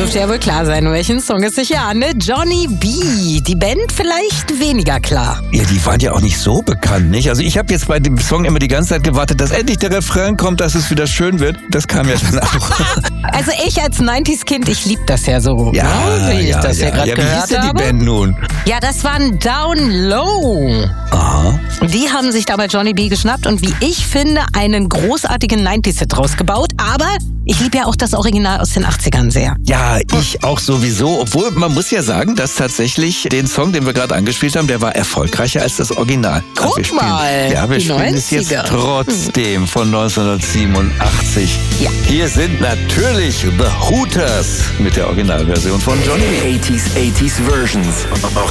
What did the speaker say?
dürfte ja wohl klar sein, um welchen Song es sich hier handelt. Johnny B. Die Band vielleicht weniger klar. Ja, die waren ja auch nicht so bekannt, nicht? Also ich habe jetzt bei dem Song immer die ganze Zeit gewartet, dass endlich der Refrain kommt, dass es wieder schön wird. Das kam ja dann auch. Also ich als 90s-Kind, ich lieb das ja so. Ja, wie ich das ja gerade Wie gehört hieß denn die habe. Band nun? Ja, das waren Down Low. Aha. Die haben sich dabei Johnny B. geschnappt und wie ich finde, einen großartigen 90s-Hit draus gebaut. Aber ich liebe ja auch das Original aus den 80ern sehr. Ja, ich auch sowieso. Obwohl, man muss ja sagen, dass tatsächlich den Song, den wir gerade angespielt haben, der war erfolgreicher als das Original. Guck wir spielen, mal, ja, wir die spielen es jetzt 90er. trotzdem von 1987. Ja. Hier sind natürlich The Hooters mit der Originalversion von Johnny B. 80s Versions.